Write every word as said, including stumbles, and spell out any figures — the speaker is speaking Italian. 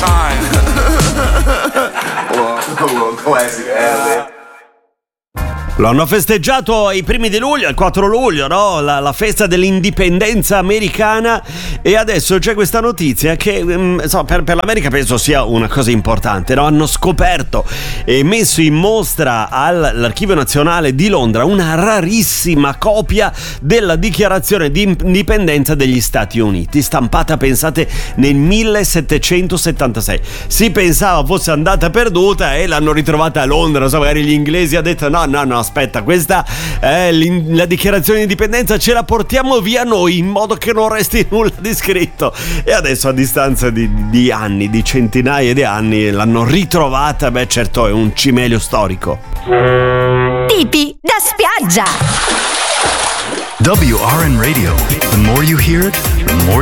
time. well, well, classic ad. Lo hanno festeggiato ai primi di luglio, il quattro luglio, no? La, la festa dell'indipendenza americana, e adesso c'è questa notizia che mh, so, per, per l'America penso sia una cosa importante, no? Hanno scoperto e messo in mostra all'Archivio Nazionale di Londra una rarissima copia della Dichiarazione di Indipendenza degli Stati Uniti, stampata, pensate, nel millesettecentosettantasei. Si pensava fosse andata perduta e l'hanno ritrovata a Londra, so, magari gli inglesi hanno detto no, no, no, aspetta, questa è la dichiarazione di indipendenza, ce la portiamo via noi in modo che non resti nulla di scritto. E adesso, a distanza di, di anni, di centinaia di anni, l'hanno ritrovata. Beh, certo, è un cimelio storico. Tipi da spiaggia. W R N Radio. The more you hear it, the more